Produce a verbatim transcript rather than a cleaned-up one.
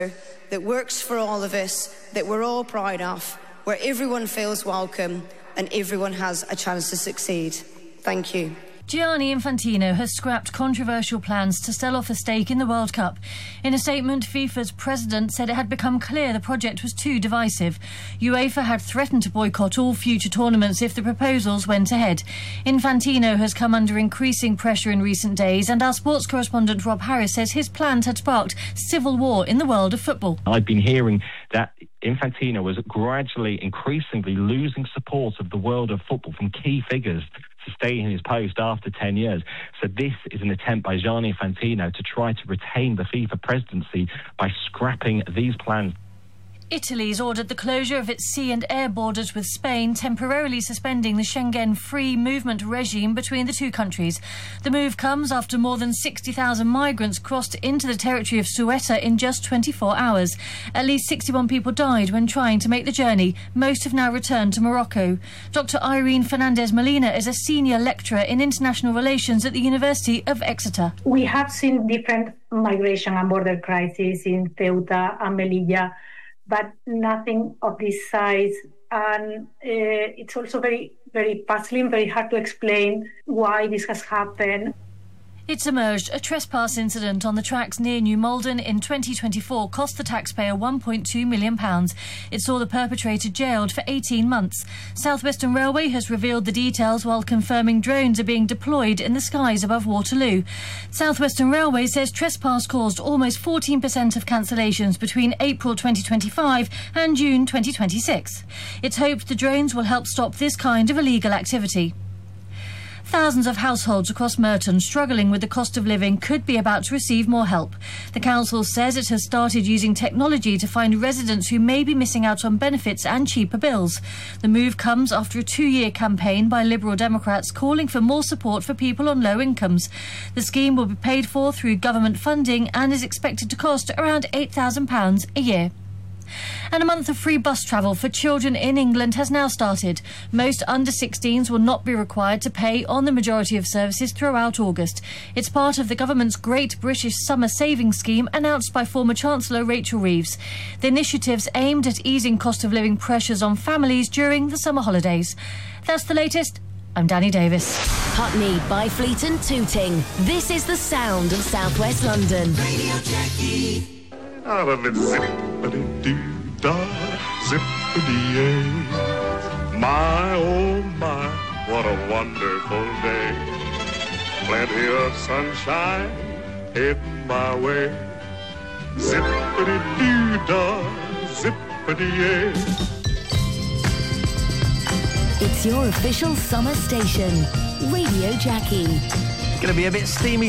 that works for all of us, that we're all proud of, where everyone feels welcome and everyone has a chance to succeed. Thank you. Gianni Infantino has scrapped controversial plans to sell off a stake in the World Cup. In a statement, FIFA's president said it had become clear the project was too divisive. UEFA had threatened to boycott all future tournaments if the proposals went ahead. Infantino has come under increasing pressure in recent days, and our sports correspondent Rob Harris says his plans had sparked civil war in the world of football. I've been hearing that Infantino was gradually, increasingly losing support of the world of football from key figures to stay in his post after ten years. So this is an attempt by Gianni Infantino to try to retain the FIFA presidency by scrapping these plans. Italy's ordered the closure of its sea and air borders with Spain, temporarily suspending the Schengen free movement regime between the two countries. The move comes after more than sixty thousand migrants crossed into the territory of Ceuta in just twenty-four hours. At least sixty-one people died when trying to make the journey. Most have now returned to Morocco. Doctor Irene Fernandez Molina is a senior lecturer in international relations at the University of Exeter. We have seen different migration and border crises in Ceuta and Melilla, but nothing of this size. And uh, it's also very, very puzzling, very hard to explain why this has happened. It's emerged a trespass incident on the tracks near New Malden in twenty twenty-four cost the taxpayer one point two million pounds. It saw the perpetrator jailed for eighteen months. South Western Railway has revealed the details while confirming drones are being deployed in the skies above Waterloo. South Western Railway says trespass caused almost fourteen percent of cancellations between April twenty twenty-five and June twenty twenty-six. It's hoped the drones will help stop this kind of illegal activity. Thousands of households across Merton struggling with the cost of living could be about to receive more help. The council says it has started using technology to find residents who may be missing out on benefits and cheaper bills. The move comes after a two-year campaign by Liberal Democrats calling for more support for people on low incomes. The scheme will be paid for through government funding and is expected to cost around eight thousand pounds a year. And a month of free bus travel for children in England has now started. Most under sixteens will not be required to pay on the majority of services throughout August. It's part of the government's Great British Summer Savings Scheme announced by former Chancellor Rachel Reeves. The initiative's aimed at easing cost of living pressures on families during the summer holidays. That's the latest. I'm Danny Davis. Putney, Byfleet and Tooting. This is the sound of South West London. Radio Jackie. Out of it, zippity-doo-dah, zippity-yay. My, oh my, what a wonderful day. Plenty of sunshine heading my way. Zippity-doo-dah, zippity-yay. It's your official summer station, Radio Jackie. It's going to be a bit steamy